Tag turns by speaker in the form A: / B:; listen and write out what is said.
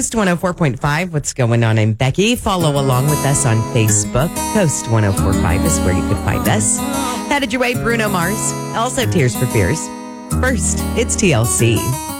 A: Coast 104.5. What's going on? I'm Becky. Follow along with us on Facebook. Coast 104.5 is where you can find us. Headed your way, Bruno Mars. Also, Tears for Fears. First, it's TLC.